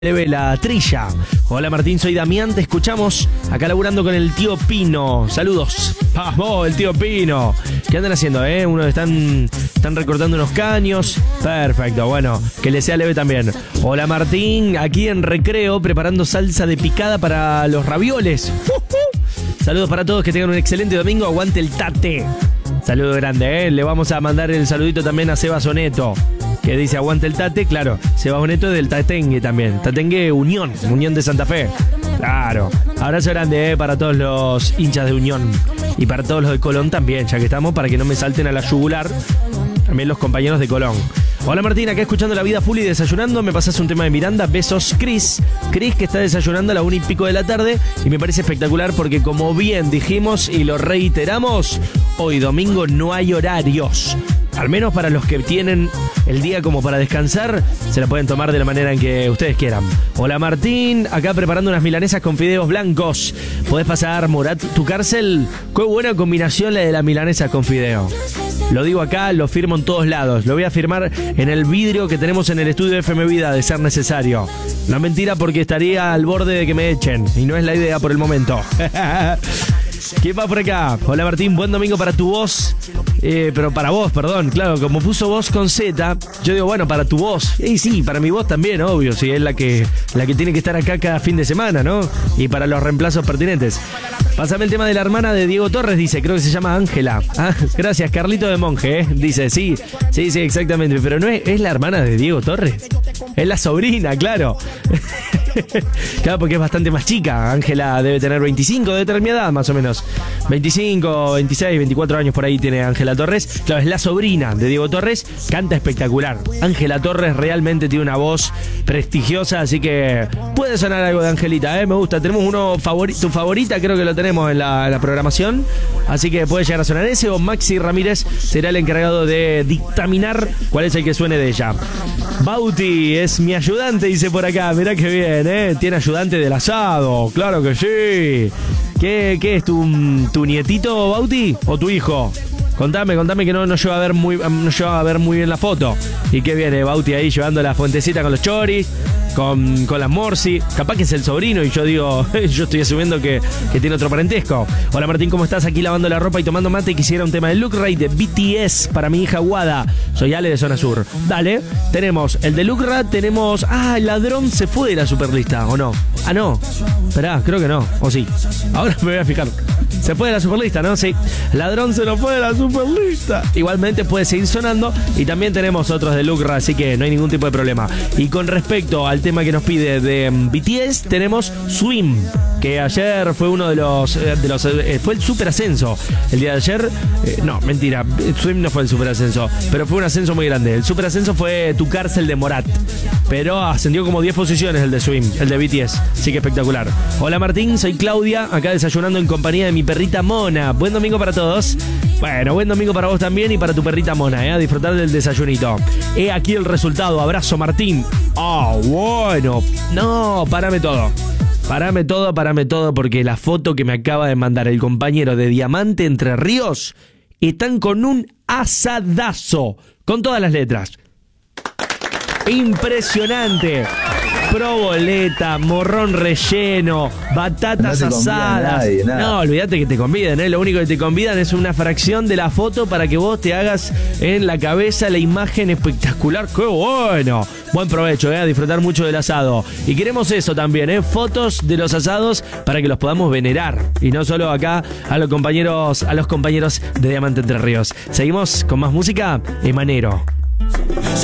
Leve la trilla. Hola Martín, soy Damián, te escuchamos acá laburando con el tío Pino. Saludos. ¡Vamos, el tío Pino! ¿Qué andan haciendo, Uno están recortando unos caños. Perfecto, bueno, que le sea leve también. Hola Martín, aquí en Recreo preparando salsa de picada para los ravioles. Saludos para todos, que tengan un excelente domingo. Aguante el tate. Saludo grande, Le vamos a mandar el saludito también a Seba Soneto, que dice aguante el tate. Claro, Seba Soneto es del Tatengue también. Tatengue Unión de Santa Fe. Claro. Abrazo grande, para todos los hinchas de Unión. Y para todos los de Colón también, ya que estamos, para que no me salten a la yugular. También los compañeros de Colón. Hola Martín, acá escuchando La Vida Full y desayunando. Me pasas un tema de Miranda. Besos, Cris, que está desayunando a la 1:00 de la tarde. Y me parece espectacular porque, como bien dijimos y lo reiteramos, hoy domingo no hay horarios. Al menos para los que tienen el día como para descansar, se la pueden tomar de la manera en que ustedes quieran. Hola Martín, acá preparando unas milanesas con fideos blancos. ¿Podés pasar, Morat, tu cárcel? Qué buena combinación la de la milanesa con fideo. Lo digo acá, lo firmo en todos lados. Lo voy a firmar en el vidrio que tenemos en el estudio de FM Vida, de ser necesario. No es mentira, porque estaría al borde de que me echen. Y no es la idea por el momento. ¿Quién va por acá? Hola Martín, buen domingo para tu voz. Pero para vos, perdón. Claro, como puso voz con Z, yo digo, bueno, para tu voz. Y sí, para mi voz también, obvio. Sí, es la que tiene que estar acá cada fin de semana, ¿no? Y para los reemplazos pertinentes. Pásame el tema de la hermana de Diego Torres, dice. Creo que se llama Ángela. Ah, gracias, Carlito de Monje, Dice, sí, exactamente. Pero no es la hermana de Diego Torres. Es la sobrina, claro. Claro, porque es bastante más chica. Ángela debe tener 25, debe tener mi edad más o menos. 25, 26, 24 años por ahí tiene Ángela Torres. Claro, es la sobrina de Diego Torres. Canta espectacular. Ángela Torres realmente tiene una voz prestigiosa, así que puede sonar algo de Angelita, Me gusta. Tenemos uno tu favorita, creo que lo tenemos en la programación. Así que puede llegar a sonar ese, o Maxi Ramírez será el encargado de dictaminar cuál es el que suene de ella. Bauti es mi ayudante, dice por acá. Mirá que bien, Tiene ayudante del asado. Claro que sí. ¿Qué es tu nietito, Bauti? ¿O tu hijo? Contame que no lleva a ver muy bien la foto. ¿Y qué viene Bauti ahí llevando la fuentecita con los choris? Con la Morsi, capaz que es el sobrino y yo digo, yo estoy asumiendo que tiene otro parentesco. Hola Martín, ¿cómo estás? Aquí lavando la ropa y tomando mate y quisiera un tema de Look Ray de BTS para mi hija Wada. Soy Ale de Zona Sur. Dale, tenemos el de Look Ray, tenemos... Ah, el ladrón se fue de la superlista, ¿o no? Ah, no. Esperá, creo que no, o sí. Ahora me voy a fijar. Se fue de la superlista, ¿no? Sí. Ladrón se nos fue de la superlista. Igualmente puede seguir sonando. Y también tenemos otros de Look Ray, así que no hay ningún tipo de problema. Y con respecto al tema que nos pide de BTS, tenemos Swim, que ayer fue uno de los fue el super ascenso. El día de ayer, no, mentira, Swim no fue el super ascenso, pero fue un ascenso muy grande. El super ascenso fue Tu Cárcel de Morat, pero ascendió como 10 posiciones el de Swim, el de BTS, así que espectacular. Hola Martín, soy Claudia, acá desayunando en compañía de mi perrita Mona. Buen domingo para todos. Bueno, buen domingo para vos también y para tu perrita Mona, a disfrutar del desayunito. He aquí el resultado. Abrazo Martín. Bueno. No, Parame todo, porque la foto que me acaba de mandar el compañero de Diamante Entre Ríos, están con un asadazo, con todas las letras. Impresionante. Proboleta, morrón relleno, batatas asadas. No, olvídate que te convidan, Lo único que te convidan es una fracción de la foto para que vos te hagas en la cabeza la imagen espectacular. ¡Qué bueno! Buen provecho, a disfrutar mucho del asado. Y queremos eso también, fotos de los asados para que los podamos venerar. Y no solo acá a los compañeros de Diamante Entre Ríos. Seguimos con más música. Emanero.